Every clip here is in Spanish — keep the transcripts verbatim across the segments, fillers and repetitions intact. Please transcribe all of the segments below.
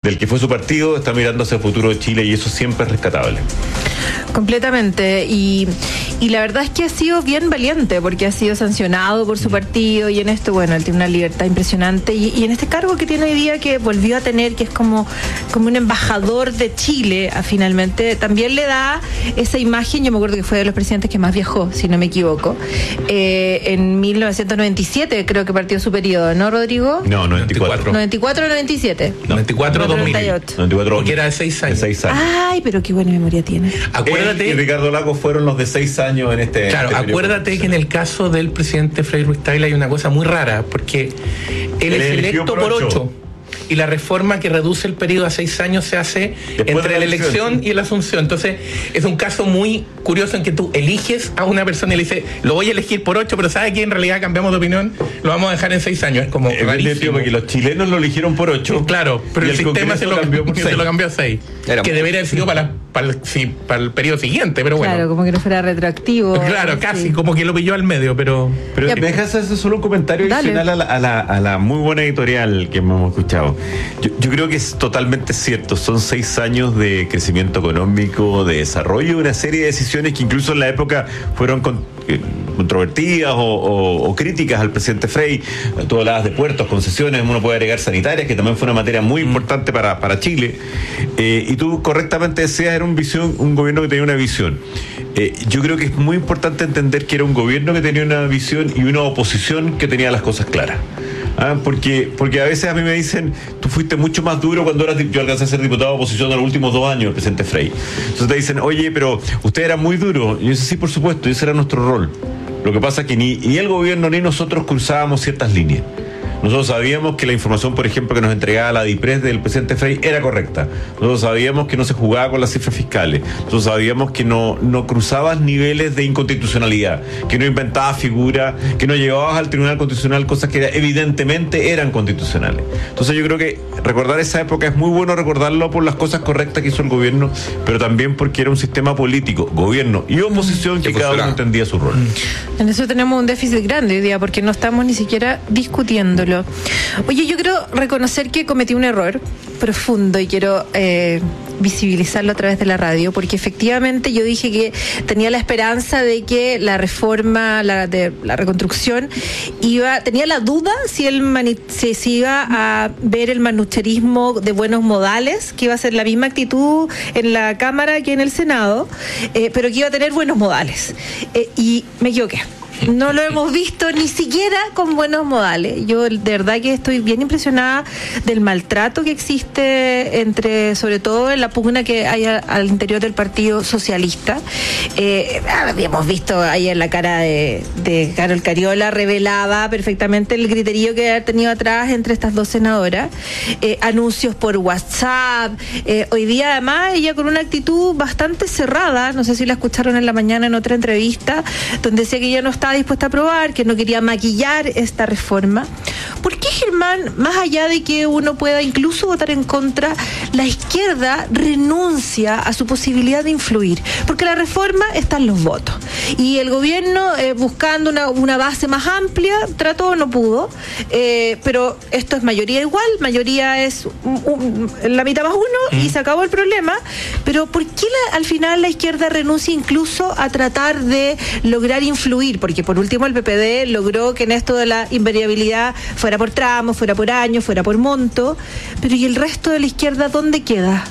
del que fue su partido, está mirando hacia el futuro de Chile y eso siempre es rescatable. Completamente, y, y la verdad es que ha sido bien valiente porque ha sido sancionado por su partido y en esto, bueno, él tiene una libertad impresionante y, y en este cargo que tiene hoy día que volvió a tener, que es como, como un embajador de Chile, a, finalmente, también le da esa imagen. Yo me acuerdo que fue de los presidentes que más viajó, si no me equivoco, eh, en mil novecientos noventa y siete creo que partió su periodo, ¿no, Rodrigo? No, noventa y cuatro. noventa y cuatro o noventa y siete. noventa y cuatro dos mil. noventa y ocho. noventa y cuatro, porque era de seis años. De seis años. Ay, pero qué buena memoria tiene. Acuérdate, él y Ricardo Lagos fueron los de seis años en este. Claro, este acuérdate que en el caso del presidente Frei Ruiz-Tagle hay una cosa muy rara, porque él, él es electo por ocho. Y la reforma que reduce el periodo a seis años se hace después entre la, la elección y la asunción. Entonces, es un caso muy curioso en que tú eliges a una persona y le dices, lo voy a elegir por ocho, pero ¿sabes que en realidad cambiamos de opinión? Lo vamos a dejar en seis años. Es como es rarísimo. Porque los chilenos lo eligieron por ocho. Claro, pero el, el sistema se lo, cambió por se lo cambió a seis. Era que debería haber sido para, la, para, el, sí, para el periodo siguiente, pero bueno. Claro, como que no fuera retroactivo. Claro, casi, sí. Como que lo pilló al medio, pero... Pero ya, me dejas hacer solo un comentario dale. adicional a la, a, la, a la muy buena editorial que hemos escuchado. Yo, yo creo que es totalmente cierto, son seis años de crecimiento económico, de desarrollo, una serie de decisiones que incluso en la época fueron con, eh, controvertidas o, o, o críticas al presidente Frei. Tú hablabas de puertos, concesiones, uno puede agregar sanitarias, que también fue una materia muy importante para, para Chile. Eh, y tú correctamente decías, era un, visión, un gobierno que tenía una visión. Eh, yo creo que es muy importante entender que era un gobierno que tenía una visión y una oposición que tenía las cosas claras. Ah, porque, porque a veces a mí me dicen, tú fuiste mucho más duro cuando eras, yo alcancé a ser diputado de oposición en los últimos dos años, el presidente Frei. Entonces te dicen, oye, pero usted era muy duro. Y yo digo, sí, por supuesto, ese era nuestro rol. Lo que pasa es que ni, ni el gobierno ni nosotros cruzábamos ciertas líneas. Nosotros sabíamos que la información, por ejemplo, que nos entregaba la DIPRES del presidente Frei era correcta. Nosotros sabíamos que no se jugaba con las cifras fiscales. Nosotros sabíamos que no, no cruzabas niveles de inconstitucionalidad, que no inventabas figuras, que no llevabas al Tribunal Constitucional cosas que evidentemente eran constitucionales. Entonces yo creo que recordar esa época es muy bueno recordarlo por las cosas correctas que hizo el gobierno, pero también porque era un sistema político, gobierno y oposición, que cada uno entendía su rol. En eso tenemos un déficit grande hoy día, porque no estamos ni siquiera discutiéndolo. Oye, yo quiero reconocer que cometí un error profundo y quiero eh, visibilizarlo a través de la radio, porque efectivamente yo dije que tenía la esperanza de que la reforma, la de la reconstrucción, iba, tenía la duda si el mani, si, si iba a ver el manucherismo de buenos modales, que iba a ser la misma actitud en la Cámara que en el Senado, eh, pero que iba a tener buenos modales. Eh, y me equivoqué. No lo hemos visto ni siquiera con buenos modales. Yo de verdad que estoy bien impresionada del maltrato que existe entre, sobre todo en la pugna que hay a, al interior del Partido Socialista. Eh, habíamos visto ahí en la cara de, de Carol Cariola, revelaba perfectamente el criterio que ha tenido atrás entre estas dos senadoras. Eh, anuncios por WhatsApp. Eh, hoy día además ella con una actitud bastante cerrada, no sé si la escucharon en la mañana en otra entrevista, donde decía que ella no estaba dispuesta a aprobar, que no quería maquillar esta reforma. ¿Por qué, Germán, más allá de que uno pueda incluso votar en contra, la izquierda renuncia a su posibilidad de influir? Porque la reforma está en los votos. Y el gobierno, eh, buscando una, una base más amplia, trató, no pudo. Eh, pero esto es mayoría igual, mayoría es un, un, la mitad más uno, mm. y se acabó el problema. Pero ¿por qué la, al final la izquierda renuncia incluso a tratar de lograr influir? Porque por último el P P D logró que en esto de la invariabilidad fuera por tramos, fuera por año, fuera por monto, pero ¿y el resto de la izquierda dónde queda?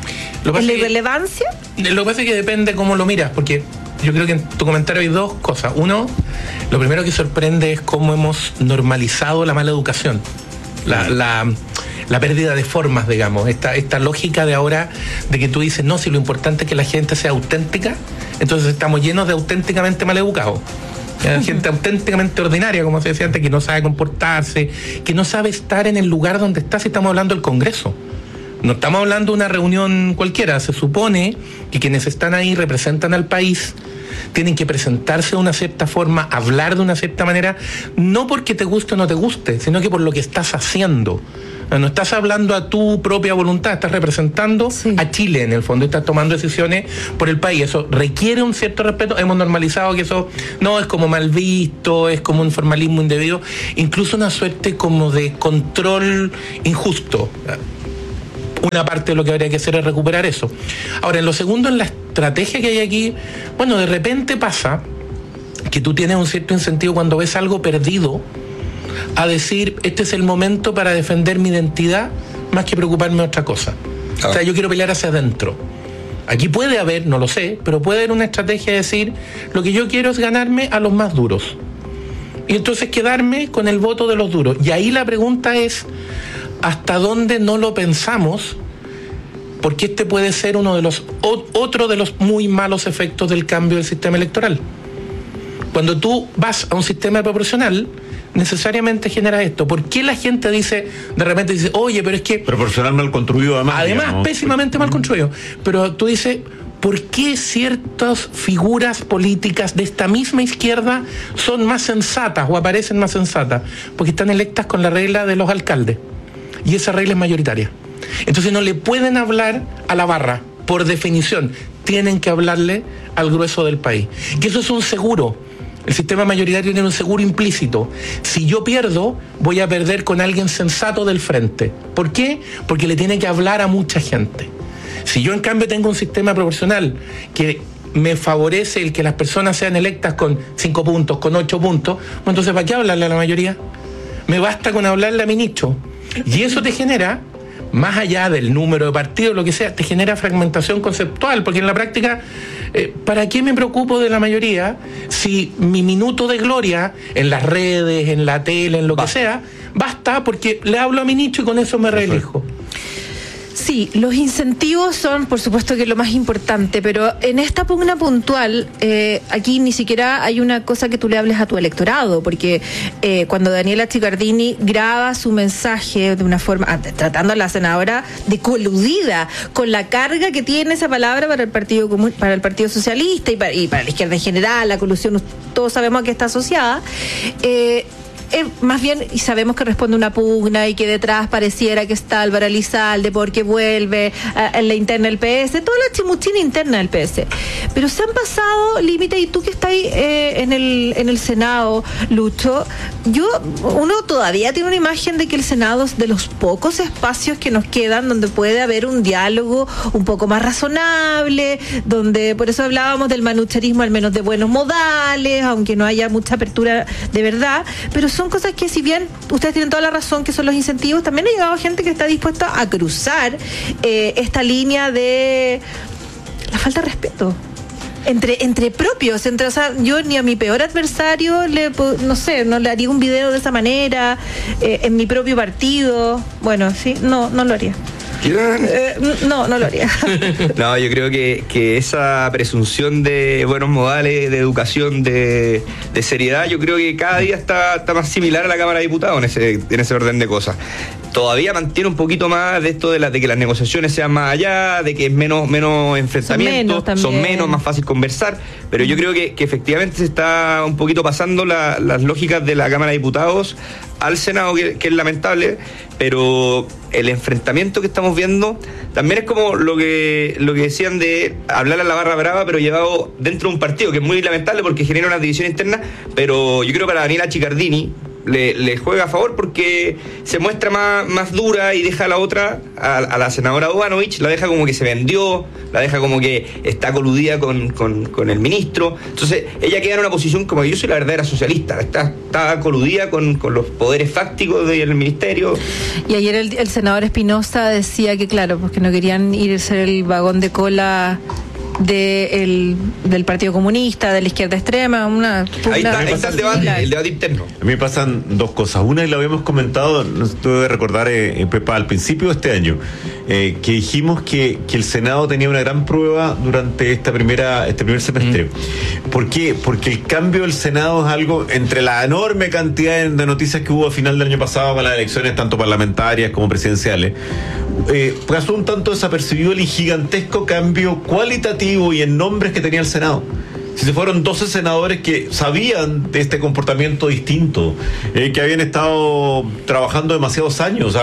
¿En la irrelevancia? Lo que pasa es que depende cómo lo miras, porque yo creo que en tu comentario hay dos cosas. Uno, lo primero que sorprende es cómo hemos normalizado la mala educación, la, la, la pérdida de formas, digamos, esta, esta lógica de ahora de que tú dices, no, si lo importante es que la gente sea auténtica, entonces estamos llenos de auténticamente mal educados. Gente auténticamente ordinaria, como se decía antes, que no sabe comportarse, que no sabe estar en el lugar donde está. Si estamos hablando del Congreso, no estamos hablando de una reunión cualquiera. Se supone que quienes están ahí representan al país, tienen que presentarse de una cierta forma, hablar de una cierta manera, no porque te guste o no te guste, sino que por lo que estás haciendo. No estás hablando a tu propia voluntad, estás representando sí. a Chile en el fondo, estás tomando decisiones por el país. Eso requiere un cierto respeto. Hemos normalizado que eso no es como mal visto, es como un formalismo indebido, incluso una suerte como de control injusto. una parte de lo que habría que hacer es recuperar eso. Ahora, en lo segundo, en la estrategia que hay aquí, bueno, de repente pasa que tú tienes un cierto incentivo cuando ves algo perdido a decir, este es el momento para defender mi identidad más que preocuparme de otra cosa. Ah. O sea, yo quiero pelear hacia adentro. Aquí puede haber, no lo sé, pero puede haber una estrategia de decir, lo que yo quiero es ganarme a los más duros. Y entonces quedarme con el voto de los duros. Y ahí la pregunta es, ¿hasta dónde no lo pensamos? Porque este puede ser uno de los o, otro de los muy malos efectos del cambio del sistema electoral. Cuando tú vas a un sistema proporcional, necesariamente genera esto. ¿Por qué la gente dice, de repente dice, oye, pero es que... Proporcional mal construido además. Además, digamos. pésimamente mal construido. Pero tú dices, ¿por qué ciertas figuras políticas de esta misma izquierda son más sensatas o aparecen más sensatas? Porque están electas con la regla de los alcaldes. Y esa regla es mayoritaria. Entonces no le pueden hablar a la barra, por definición. Tienen que hablarle al grueso del país. Que eso es un seguro. El sistema mayoritario tiene un seguro implícito. Si yo pierdo, voy a perder con alguien sensato del frente. ¿Por qué? Porque le tiene que hablar a mucha gente. Si yo en cambio tengo un sistema proporcional que me favorece el que las personas sean electas con cinco puntos, con ocho puntos, bueno, entonces ¿para qué hablarle a la mayoría? Me basta con hablarle a mi nicho. Y eso te genera, más allá del número de partidos, lo que sea, te genera fragmentación conceptual, porque en la práctica, eh, ¿para qué me preocupo de la mayoría si mi minuto de gloria en las redes, en la tele, en lo basta. que sea, basta porque le hablo a mi nicho y con eso me reelijo? Sí, los incentivos son, por supuesto, que lo más importante, pero en esta pugna puntual, eh, aquí ni siquiera hay una cosa que tú le hables a tu electorado, porque eh, cuando Daniela Chiccardini graba su mensaje de una forma, tratando a la senadora de coludida, con la carga que tiene esa palabra para el Partido Comun, para el Partido Socialista y para, y para la izquierda en general, la colusión, todos sabemos a qué está asociada, eh, Eh, más bien, y sabemos que responde una pugna y que detrás pareciera que está Álvaro Elizalde porque vuelve a, en la interna del P S, toda la chimuchina interna del P S. Pero se han pasado límites, y tú que estás ahí eh, en el en el Senado, Lucho, yo uno todavía tiene una imagen de que el Senado es de los pocos espacios que nos quedan donde puede haber un diálogo un poco más razonable, donde, por eso hablábamos del manucherismo, al menos de buenos modales, aunque no haya mucha apertura de verdad, pero son cosas que, si bien ustedes tienen toda la razón que son los incentivos, también ha llegado gente que está dispuesta a cruzar eh, esta línea de la falta de respeto entre entre propios, entre, o sea, yo ni a mi peor adversario le, no sé, no le haría un video de esa manera, eh, en mi propio partido, bueno, sí, no, no lo haría. Eh, no, no lo haría. No, yo creo que, que esa presunción de buenos modales, de educación, de, de seriedad, yo creo que cada día está, está más similar a la Cámara de Diputados en ese, en ese orden de cosas. Todavía mantiene un poquito más de esto de, la, de que las negociaciones sean más allá, de que es menos, menos enfrentamientos, son menos, son menos, más fácil conversar, pero yo creo que, que efectivamente se está un poquito pasando la, las lógicas de la Cámara de Diputados al Senado, que, que es lamentable, pero el enfrentamiento que estamos viendo también es como lo que lo que decían de hablar a la barra brava, pero llevado dentro de un partido, que es muy lamentable porque genera una división interna, pero yo creo que para Daniela Chiccardini le, le juega a favor porque se muestra más, más dura y deja a la otra, a, a la senadora Jovanovic, la deja como que se vendió, la deja como que está coludida con, con, con el ministro. Entonces ella queda en una posición como que yo soy la verdadera socialista, está, está coludida con, con los poderes fácticos del ministerio. Y ayer el, el senador Espinosa decía que, claro, pues que no querían irse el vagón de cola de el, del Partido Comunista, de la izquierda extrema, una, una ahí está, ahí está el debate, el debate interno. A mí me pasan dos cosas. Una, y lo habíamos comentado, no se debe recordar, eh, Pepa, al principio de este año, eh, que dijimos que, que el Senado tenía una gran prueba durante esta primera este primer semestre. Mm. ¿Por qué? Porque el cambio del Senado es algo, entre la enorme cantidad de noticias que hubo a final del año pasado con las elecciones tanto parlamentarias como presidenciales, eh, pasó un tanto desapercibido el gigantesco cambio cualitativo y en nombres que tenía el Senado. Si se fueron doce senadores que sabían de este comportamiento distinto, eh, que habían estado trabajando demasiados años. O sea,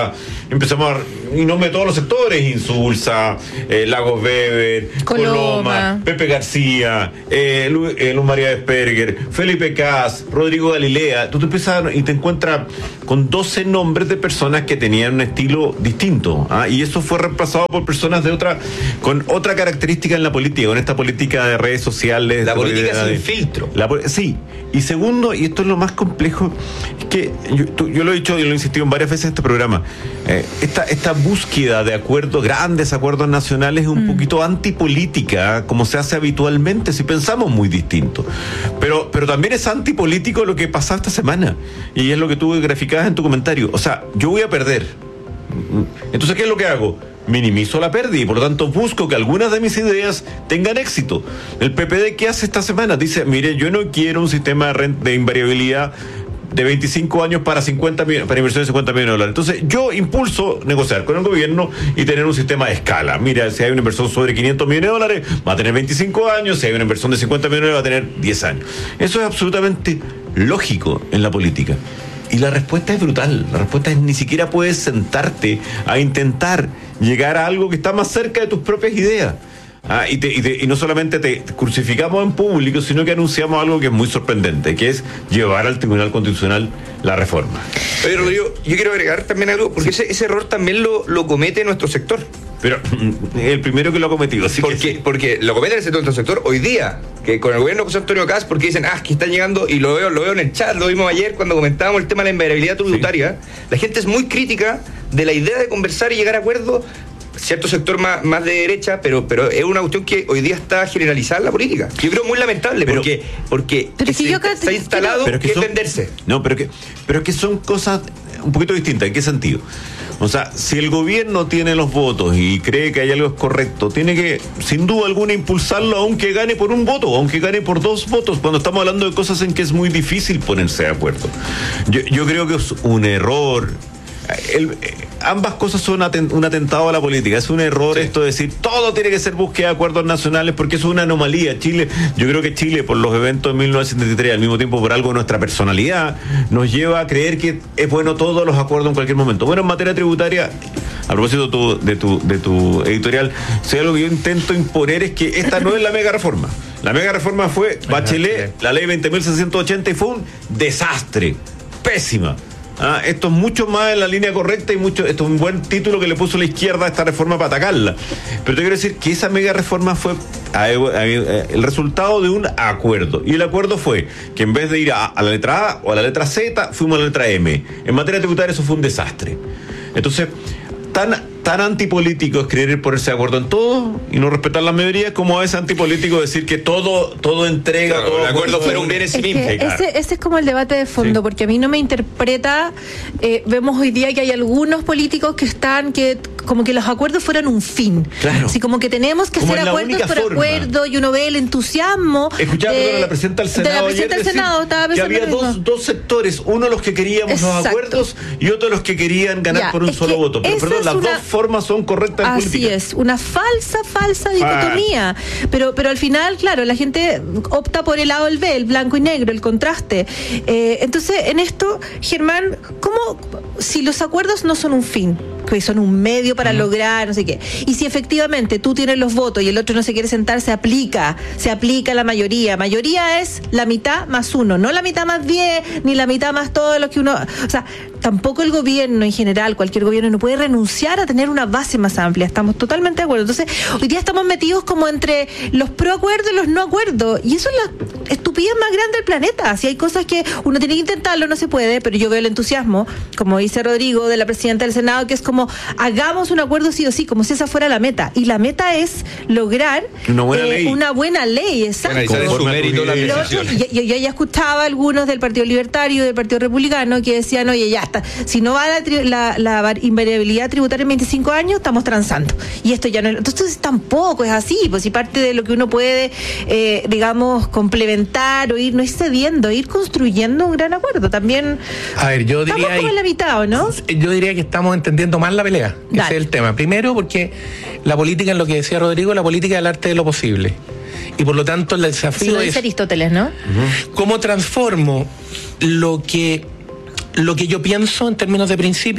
empezamos a... Y nombre de todos los sectores, Insulza, eh, Lagos Weber, Coloma, Coloma Pepe García, eh, Lu, eh, Luz María Desperger, Felipe Cas, Rodrigo Galilea. Tú te empiezas y te encuentras con doce nombres de personas que tenían un estilo distinto, ¿ah? Y eso fue reemplazado por personas de otra, con otra característica en la política, con esta política de redes sociales. La política de, sin filtro. La, sí. Y segundo, y esto es lo más complejo, es que yo, tú, yo lo he dicho y lo he insistido en varias veces en este programa, eh, esta, esta búsqueda de acuerdos, grandes acuerdos nacionales, es un mm. poquito antipolítica, como se hace habitualmente, si pensamos muy distinto. Pero, pero también es antipolítico lo que pasó esta semana, y es lo que tú graficabas en tu comentario. O sea, yo voy a perder. Entonces, ¿qué es lo que hago? Minimizo la pérdida y por lo tanto busco que algunas de mis ideas tengan éxito. El P P D, ¿qué hace esta semana? Dice, mire, yo no quiero un sistema de, renta, de invariabilidad de veinticinco años para cincuenta millones, para inversión de cincuenta millones de dólares. Entonces yo impulso negociar con el gobierno y tener un sistema de escala. Mira, si hay una inversión sobre quinientos millones de dólares, va a tener veinticinco años, si hay una inversión de cincuenta millones de dólares, va a tener diez años. Eso es absolutamente lógico en la política. Y la respuesta es brutal. La respuesta es ni siquiera puedes sentarte a intentar llegar a algo que está más cerca de tus propias ideas. Ah, y, te, y, te, y no solamente te crucificamos en público, sino que anunciamos algo que es muy sorprendente, que es llevar al Tribunal Constitucional la reforma. Pero Rodrigo, yo quiero agregar también algo, porque ese, ese error también lo, lo comete nuestro sector. Pero el primero que lo ha cometido, así porque, que... porque lo comete el nuestro sector hoy día, que con el gobierno de José Antonio Kast, porque dicen, ah, que están llegando, y lo veo, lo veo en el chat, lo vimos ayer cuando comentábamos el tema de la invariabilidad tributaria, sí. La gente es muy crítica de la idea de conversar y llegar a acuerdos, cierto sector más, más de derecha, pero, pero es una cuestión que hoy día está generalizada en la política. Yo creo muy lamentable, pero, porque, porque pero se, si yo está instalado pero que, que son, entenderse. No, pero que, pero que son cosas un poquito distintas. ¿En qué sentido? O sea, si el gobierno tiene los votos y cree que hay algo correcto, tiene que, sin duda alguna, impulsarlo aunque gane por un voto, aunque gane por dos votos, cuando estamos hablando de cosas en que es muy difícil ponerse de acuerdo. Yo, yo creo que es un error. El, ambas cosas son atent, un atentado a la política. Es un error, sí, esto de decir todo tiene que ser búsqueda de acuerdos nacionales, porque eso es una anomalía. Chile, yo creo que Chile, por los eventos de mil novecientos setenta y tres, al mismo tiempo por algo de nuestra personalidad, nos lleva a creer que es bueno todos los acuerdos en cualquier momento. Bueno, en materia tributaria, a propósito de tu, de tu, de tu editorial, si algo que yo intento imponer es que esta no es la mega reforma. La mega reforma fue Bachelet, la ley veinte mil seiscientos ochenta, y fue un desastre, pésima. Ah, esto es mucho más en la línea correcta y mucho, esto es un buen título que le puso la izquierda a esta reforma para atacarla. Pero te quiero decir que esa mega reforma fue a, a, a, el resultado de un acuerdo. Y el acuerdo fue que en vez de ir a, a la letra A o a la letra Z, fuimos a la letra M. En materia tributaria eso fue un desastre. Entonces, tan... tan antipolítico es querer ponerse de acuerdo en todo y no respetar las mayorías, como es antipolítico decir que todo todo entrega, claro, todo el acuerdo fuera un bien en sí mismo. Ese, ese es como el debate de fondo, sí, porque a mí no me interpreta, eh, vemos hoy día que hay algunos políticos que están, que como que los acuerdos fueran un fin. Claro. Así como que tenemos que como hacer acuerdos por forma. acuerdo, y uno ve el entusiasmo. Escuchaba de, a la presidenta del Senado, de la presidenta del Senado estaba que había dos, dos sectores, uno los que queríamos Exacto. los acuerdos y otro los que querían ganar ya, por un solo voto. Pero perdón, las una... dos formas son correctas. Así política. es, una falsa, falsa dicotomía. Pero, pero al final, claro, la gente opta por el A o el B, el blanco y negro, el contraste. Eh, entonces, en esto, Germán, ¿cómo, si los acuerdos no son un fin, que son un medio para mm. lograr, no sé qué, y si efectivamente tú tienes los votos y el otro no se quiere sentar, se aplica, se aplica la mayoría. Mayoría es la mitad más uno, no la mitad más diez, ni la mitad más todo lo que uno... O sea, tampoco el gobierno en general, cualquier gobierno no puede renunciar a tener una base más amplia. Estamos totalmente de acuerdo. Entonces, hoy día estamos metidos como entre los pro acuerdos y los no acuerdos. Y eso es la estupidez más grande del planeta. Si hay cosas que uno tiene que intentarlo, no se puede, pero yo veo el entusiasmo, como dice Rodrigo, de la presidenta del Senado, que es como, hagamos un acuerdo sí o sí, como si esa fuera la meta. Y la meta es lograr una buena eh, ley. Una buena ley, exacto. Su mérito, la otro, yo, yo ya escuchaba a algunos del Partido Libertario y del Partido Republicano que decían, oye, ya está, si no va la, la, la invariabilidad tributaria en veinticinco años, estamos transando. Y esto ya no es... Entonces tampoco es así, pues si parte de lo que uno puede, eh, digamos, complementar o ir, no ir cediendo, ir construyendo un gran acuerdo. También... A ver, yo diría... Estamos como en la mitad, ¿o no? Yo diría que estamos entendiendo mal la pelea. Dale. Ese es el tema. Primero, porque la política, en lo que decía Rodrigo, la política es el arte de lo posible. Y por lo tanto el desafío Eso lo dice es... Aristóteles, ¿no? Uh-huh. ¿Cómo transformo lo que... lo que yo pienso en términos de principio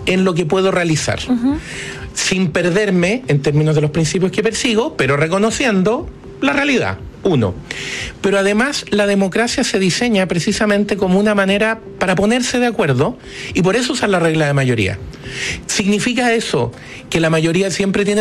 en lo que puedo realizar, uh-huh. sin perderme en términos de los principios que persigo, pero reconociendo la realidad. Uno. Pero además la democracia se diseña precisamente como una manera para ponerse de acuerdo y por eso usar la regla de mayoría. ¿Significa eso que la mayoría siempre tiene